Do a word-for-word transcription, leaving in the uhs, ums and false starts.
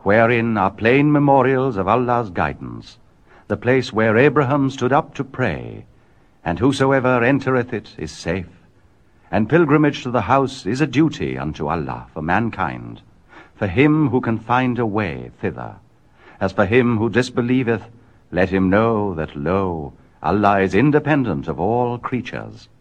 wherein are plain memorials of Allah's guidance, the place where Abraham stood up to pray, and whosoever entereth it is safe. And pilgrimage to the house is a duty unto Allah for mankind, for him who can find a way thither. As for him who disbelieveth, let him know that, lo, Allah is independent of all creatures.